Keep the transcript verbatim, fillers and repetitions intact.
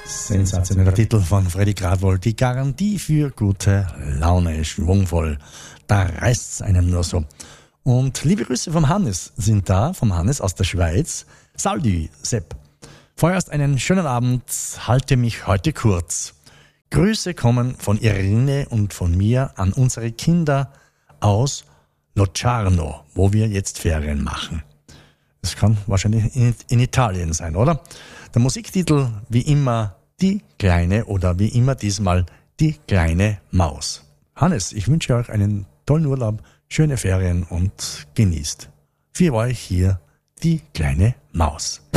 Sensationeller Titel von Freddy Gradwold. Die Garantie für gute Laune, schwungvoll. Da reißt's einem nur so. Und liebe Grüße vom Hannes sind da, vom Hannes aus der Schweiz. Saldi, Sepp. Vorerst einen schönen Abend, halte mich heute kurz. Grüße kommen von Irene und von mir an unsere Kinder aus Locarno, wo wir jetzt Ferien machen. Das kann wahrscheinlich in, in Italien sein, oder? Der Musiktitel, wie immer, Die Kleine oder wie immer diesmal Die kleine Maus. Hannes, ich wünsche euch einen tollen Urlaub, schöne Ferien und genießt. Für euch hier Die kleine Maus.